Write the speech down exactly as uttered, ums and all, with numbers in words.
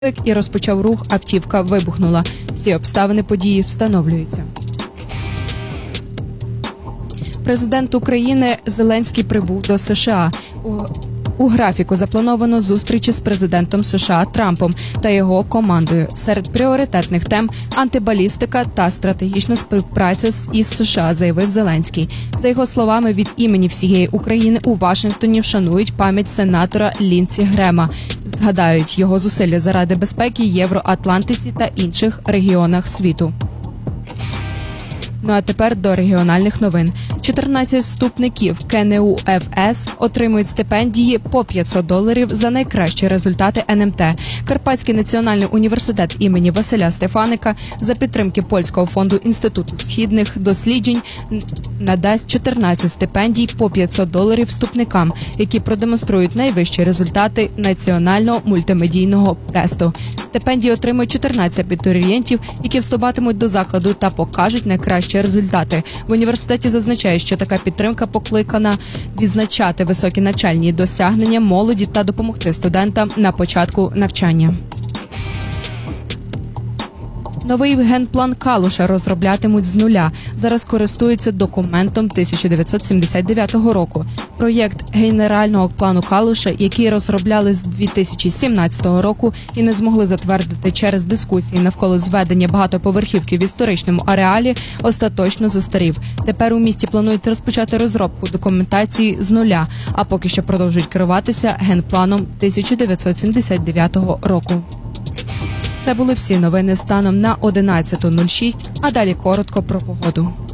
і розпочав рух, автівка вибухнула. Всі обставини події встановлюються. Президент України Зеленський прибув до США. У, у графіку заплановано зустрічі з президентом США Трампом та його командою. Серед пріоритетних тем – антибалістика та стратегічна співпраця із США, заявив Зеленський. За його словами, від імені всієї України у Вашингтоні вшанують пам'ять сенатора Лінсі Грема. Згадають його зусилля заради безпеки Євроатлантиці та інших регіонах світу. Ну а тепер до регіональних новин. чотирнадцять вступників КНУ ФС отримують стипендії по п'ятсот доларів за найкращі результати ен ем те. Карпатський національний університет імені Василя Стефаника за підтримки Польського фонду Інституту східних досліджень надасть чотирнадцять стипендій по п'ятсот доларів вступникам, які продемонструють найвищі результати національного мультимедійного тесту. Стипендії отримують чотирнадцять абітурієнтів, які вступатимуть до закладу та покажуть найкращі результати. В університеті зазначають, що така підтримка покликана відзначати високі навчальні досягнення молоді та допомогти студентам на початку навчання. Новий генплан Калуша розроблятимуть з нуля. Зараз користуються документом тисяча дев'ятсот сімдесят дев'ятого року. Проєкт генерального плану Калуша, який розробляли з дві тисячі сімнадцятого року і не змогли затвердити через дискусії навколо зведення багатоповерхівки в історичному ареалі, остаточно застарів. Тепер у місті планують розпочати розробку документації з нуля, а поки що продовжують керуватися генпланом тисяча дев'ятсот сімдесят дев'ятого року. Це були всі новини станом на одинадцята нуль шість, а далі коротко про погоду.